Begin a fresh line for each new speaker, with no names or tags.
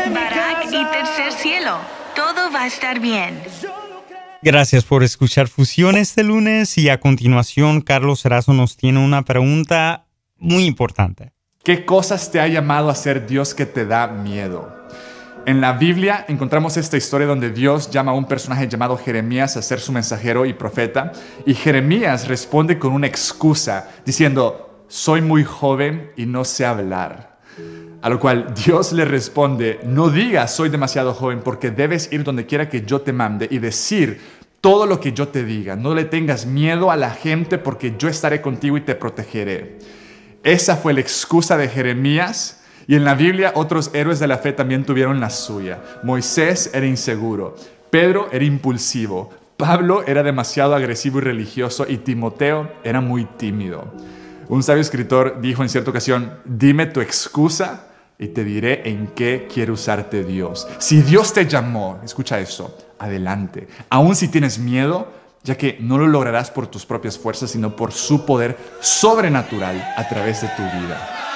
Barak y tercer cielo. Todo va a estar bien.
Gracias por escuchar Fusión este lunes y a continuación Carlos Erazo nos tiene una pregunta muy importante.
¿Qué cosas te ha llamado a ser Dios que te da miedo? En la Biblia encontramos esta historia donde Dios llama a un personaje llamado Jeremías a ser su mensajero y profeta, y Jeremías responde con una excusa diciendo: soy muy joven y no sé hablar. A lo cual Dios le responde: no digas soy demasiado joven, porque debes ir donde quiera que yo te mande y decir todo lo que yo te diga. No le tengas miedo a la gente, porque yo estaré contigo y te protegeré. Esa fue la excusa de Jeremías. Y en la Biblia otros héroes de la fe también tuvieron la suya. Moisés era inseguro, Pedro era impulsivo, Pablo era demasiado agresivo y religioso, y Timoteo era muy tímido. Un sabio escritor dijo en cierta ocasión: dime tu excusa y te diré en qué quiere usarte Dios. Si Dios te llamó, escucha eso, adelante. Aun si tienes miedo, ya que no lo lograrás por tus propias fuerzas, sino por su poder sobrenatural a través de tu vida.